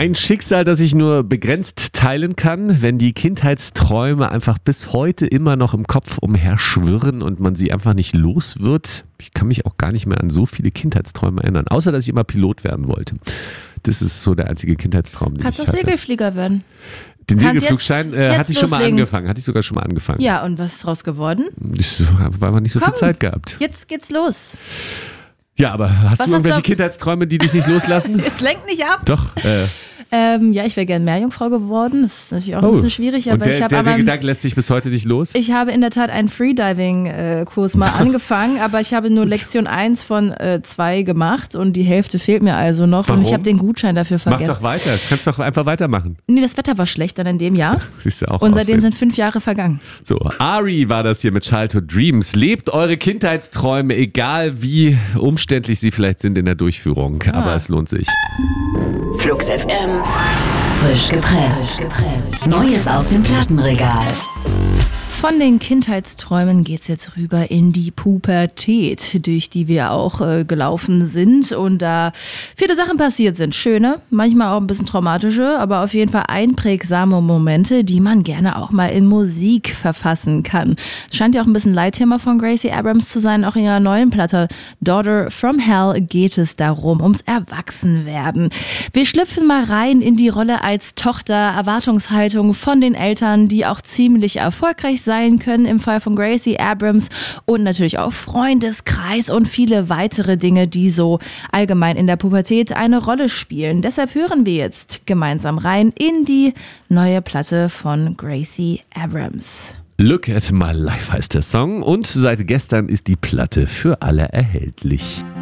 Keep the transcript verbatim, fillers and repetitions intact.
Ein Schicksal, das ich nur begrenzt teilen kann, wenn die Kindheitsträume einfach bis heute immer noch im Kopf umherschwirren und man sie einfach nicht los wird. Ich kann mich auch gar nicht mehr an so viele Kindheitsträume erinnern, außer dass ich immer Pilot werden wollte. Das ist so der einzige Kindheitstraum, den Kannst ich doch hatte. Segelflieger werden. Den Kannst Segelflugschein jetzt- äh, jetzt hatte ich schon mal loslegen. angefangen, hatte ich sogar schon mal angefangen. Ja, und was ist draus geworden? Ich habe einfach nicht so Komm. viel Zeit gehabt. Jetzt geht's los. Ja, aber hast Was du irgendwelche hast du- Kindheitsträume, die dich nicht loslassen? Es lenkt nicht ab. Doch. Äh, Ähm, ja, ich wäre gern Meerjungfrau geworden. Das ist natürlich auch oh. ein bisschen schwierig, aber Und der, ich habe der, der aber... Gedanke lässt dich bis heute nicht los? Ich habe in der Tat einen Freediving-Kurs mal angefangen, aber ich habe nur Lektion eins von zwei gemacht und die Hälfte fehlt mir also noch. Warum? Und ich habe den Gutschein dafür Mach vergessen. doch weiter. Du kannst doch einfach weitermachen. Nee, das Wetter war schlecht dann in dem Jahr Siehst du auch und seitdem Ausreden. sind fünf Jahre vergangen. So, Ari war das hier mit Childhood Dreams. Lebt eure Kindheitsträume, egal wie umständlich sie vielleicht sind in der Durchführung. Ah. Aber es lohnt sich. Flux F M. Frisch gepresst. Neues aus dem Plattenregal. Von den Kindheitsträumen geht's jetzt rüber in die Pubertät, durch die wir auch äh, gelaufen sind und da viele Sachen passiert sind. Schöne, manchmal auch ein bisschen traumatische, aber auf jeden Fall einprägsame Momente, die man gerne auch mal in Musik verfassen kann. Es scheint ja auch ein bisschen Leitthema von Gracie Abrams zu sein. Auch in ihrer neuen Platte Daughter from Hell geht es darum, ums Erwachsenwerden. Wir schlüpfen mal rein in die Rolle als Tochter, Erwartungshaltung von den Eltern, die auch ziemlich erfolgreich sein können im Fall von Gracie Abrams und natürlich auch Freundeskreis und viele weitere Dinge, die so allgemein in der Pubertät eine Rolle spielen. Deshalb hören wir jetzt gemeinsam rein in die neue Platte von Gracie Abrams. Look at My Life heißt der Song und seit gestern ist die Platte für alle erhältlich.